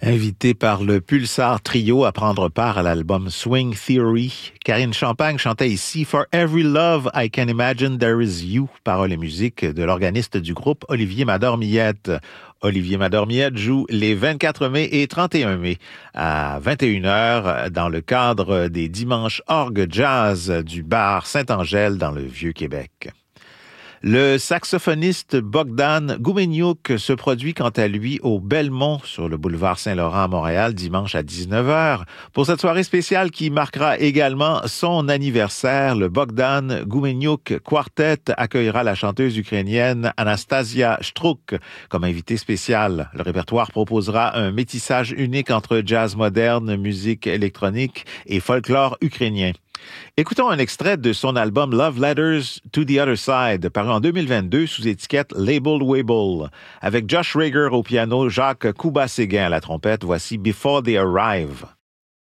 Invitée par le Pulsar Trio à prendre part à l'album Swing Theory, Karine Champagne chantait ici For Every Love I Can Imagine There Is You, paroles et musique de l'organiste du groupe Olivier Madormillette. Olivier Madormillette joue les 24 mai et 31 mai à 21h dans le cadre des Dimanches Orgue Jazz du bar Saint-Angèle dans le Vieux-Québec. Le saxophoniste Bogdan Goumeniouk se produit quant à lui au Belmont sur le boulevard Saint-Laurent à Montréal dimanche à 19h. Pour cette soirée spéciale qui marquera également son anniversaire, le Bogdan Goumeniouk Quartet accueillera la chanteuse ukrainienne Anastasia Struk comme invitée spéciale. Le répertoire proposera un métissage unique entre jazz moderne, musique électronique et folklore ukrainien. Écoutons un extrait de son album Love Letters to the Other Side, paru en 2022 sous étiquette Label Wable. Avec Josh Rager au piano, Jacques Kouba-Séguin à la trompette, voici Before They Arrive.